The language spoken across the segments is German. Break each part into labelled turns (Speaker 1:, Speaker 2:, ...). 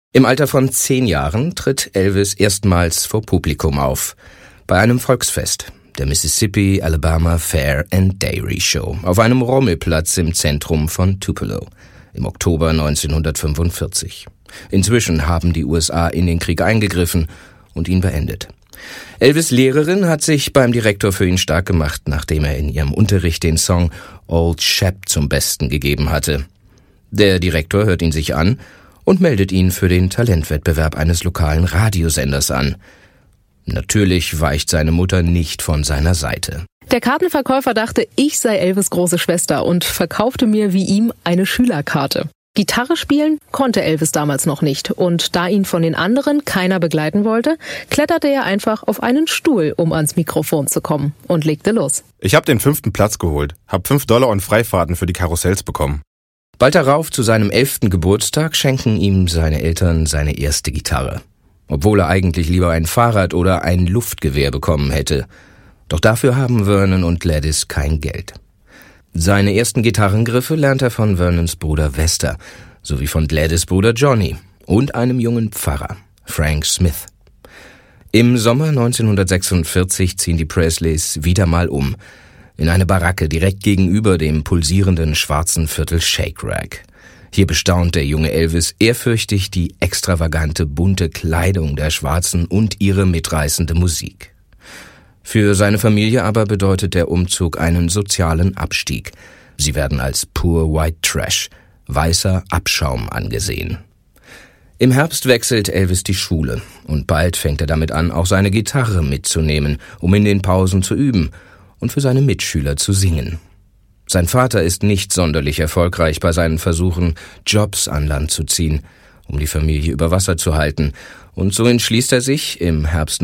Speaker 1: Im Alter von 10 Jahren tritt Elvis erstmals vor Publikum auf. Bei einem Volksfest, der Mississippi Alabama Fair and Dairy Show, auf einem Rommelplatz im Zentrum von Tupelo, im Oktober 1945. Inzwischen haben die USA in den Krieg eingegriffen und ihn beendet. Elvis' Lehrerin hat sich beim Direktor für ihn stark gemacht, nachdem er in ihrem Unterricht den Song Old Shep zum Besten gegeben hatte. Der Direktor hört ihn sich an und meldet ihn für den Talentwettbewerb eines lokalen Radiosenders an. Natürlich weicht seine Mutter nicht von seiner Seite.
Speaker 2: Der Kartenverkäufer dachte, ich sei Elvis' große Schwester und verkaufte mir wie ihm eine Schülerkarte. Gitarre spielen konnte Elvis damals noch nicht und da ihn von den anderen keiner begleiten wollte, kletterte er einfach auf einen Stuhl, um ans Mikrofon zu kommen und legte los.
Speaker 3: Ich habe den 5. Platz geholt, habe $5 und Freifahrten für die Karussells bekommen.
Speaker 1: Bald darauf, zu seinem 11. Geburtstag, schenken ihm seine Eltern seine erste Gitarre. Obwohl er eigentlich lieber ein Fahrrad oder ein Luftgewehr bekommen hätte. Doch dafür haben Vernon und Gladys kein Geld. Seine ersten Gitarrengriffe lernt er von Vernons Bruder Vester, sowie von Gladys' Bruder Johnny und einem jungen Pfarrer, Frank Smith. Im Sommer 1946 ziehen die Presleys wieder mal um, in eine Baracke direkt gegenüber dem pulsierenden schwarzen Viertel Shake Rack. Hier bestaunt der junge Elvis ehrfürchtig die extravagante, bunte Kleidung der Schwarzen und ihre mitreißende Musik. Für seine Familie aber bedeutet der Umzug einen sozialen Abstieg. Sie werden als Poor White Trash, weißer Abschaum angesehen. Im Herbst wechselt Elvis die Schule und bald fängt er damit an, auch seine Gitarre mitzunehmen, um in den Pausen zu üben und für seine Mitschüler zu singen. Sein Vater ist nicht sonderlich erfolgreich bei seinen Versuchen, Jobs an Land zu ziehen, um die Familie über Wasser zu halten, und so entschließt er sich, im Herbst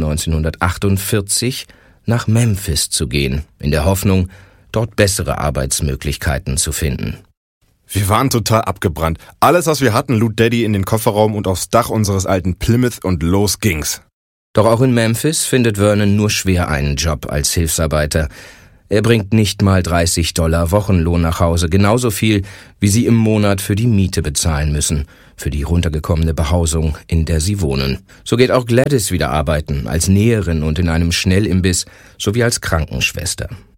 Speaker 1: 1948 nach Memphis zu gehen, in der Hoffnung, dort bessere Arbeitsmöglichkeiten zu finden.
Speaker 3: Wir waren total abgebrannt. Alles, was wir hatten, lud Daddy in den Kofferraum und aufs Dach unseres alten Plymouth und los ging's.
Speaker 1: Doch auch in Memphis findet Vernon nur schwer einen Job als Hilfsarbeiter. Er bringt nicht mal $30 Wochenlohn nach Hause, genauso viel, wie sie im Monat für die Miete bezahlen müssen, für die runtergekommene Behausung, in der sie wohnen. So geht auch Gladys wieder arbeiten, als Näherin und in einem Schnellimbiss sowie als Krankenschwester.